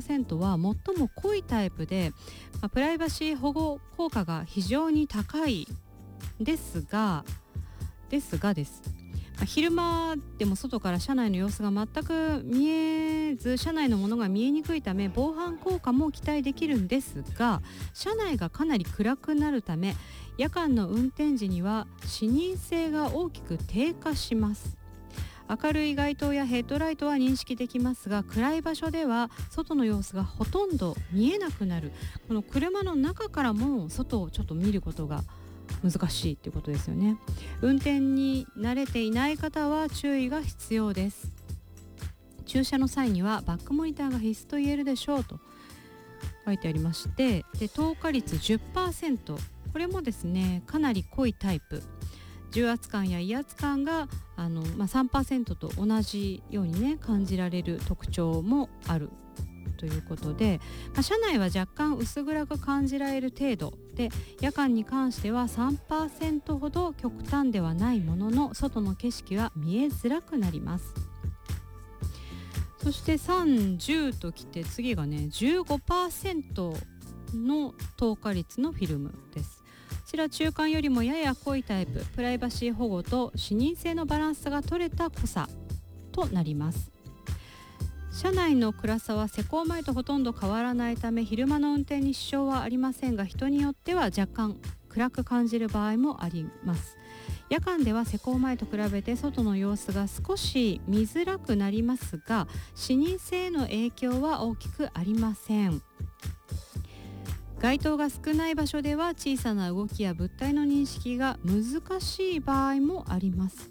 60% は最も濃いタイプで、プライバシー保護効果が非常に高いですがです、昼間でも外から車内の様子が全く見えず、車内のものが見えにくいため防犯効果も期待できるんですが、車内がかなり暗くなるため夜間の運転時には視認性が大きく低下します。明るい街灯やヘッドライトは認識できますが、暗い場所では外の様子がほとんど見えなくなる。この車の中からも外をちょっと見ることが難しいっていうことですよね。運転に慣れていない方は注意が必要です。駐車の際にはバックモニターが必須と言えるでしょうと書いてありまして、で透過率 10%、 これもですねかなり濃いタイプ。重圧感や威圧感が3% と同じようにね感じられる特徴もあるということで、車内は若干薄暗く感じられる程度で、夜間に関しては 3% ほど極端ではないものの、外の景色は見えづらくなります。そして30ときて次がね 15% の透過率のフィルムです。こちら中間よりもやや濃いタイプ、プライバシー保護と視認性のバランスが取れた濃さとなります。車内の暗さは施工前とほとんど変わらないため、昼間の運転に支障はありませんが、人によっては若干暗く感じる場合もあります。夜間では施工前と比べて外の様子が少し見づらくなりますが、視認性への影響は大きくありません。街灯が少ない場所では小さな動きや物体の認識が難しい場合もあります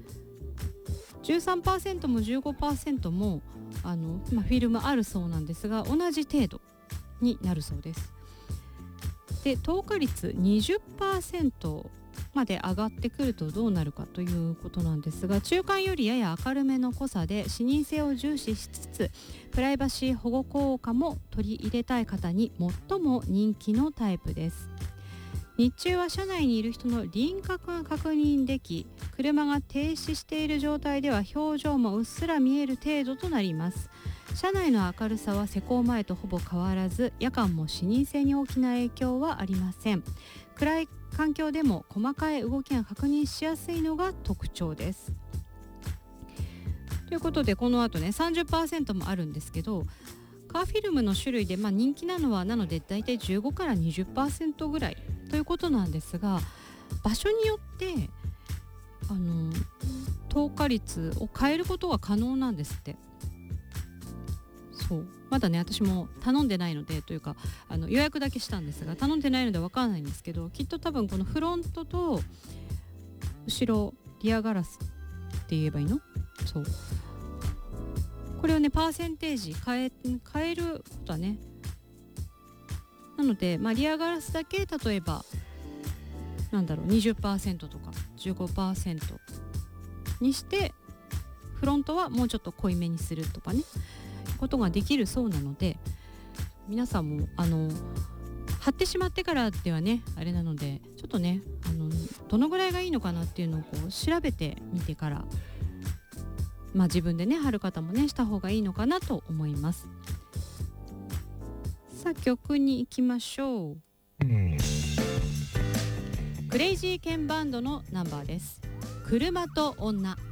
。13% も 15% もフィルムあるそうなんですが、同じ程度になるそうです。で透過率 20% まで上がってくるとどうなるかということなんですが、中間よりやや明るめの濃さで視認性を重視しつつ、プライバシー保護効果も取り入れたい方に最も人気のタイプです。日中は車内にいる人の輪郭が確認でき、車が停止している状態では表情もうっすら見える程度となります。車内の明るさは施工前とほぼ変わらず、夜間も視認性に大きな影響はありません。暗い環境でも細かい動きが確認しやすいのが特徴です。ということでこの後ね 30% もあるんですけど、カーフィルムの種類で人気なのはなのでだいたい15から 20% ぐらいということなんですが、場所によって透過率を変えることが可能なんですって。そうまだね私も頼んでないのでというか予約だけしたんですが、頼んでないので分からないんですけど、きっと多分このフロントと後ろリアガラスって言えばいいの？そうこれをねパーセンテージ変えることはね、なのでリアガラスだけ例えば20% とか 15% にして、フロントはもうちょっと濃いめにするとかねことができるそうなので、皆さんも貼ってしまってからではねあれなので、ちょっとねどのぐらいがいいのかなっていうのを調べてみてから、自分でね貼る方もねした方がいいのかなと思います。さあ曲に行きましょう。クレイジーケンバンドのナンバーです。車と女。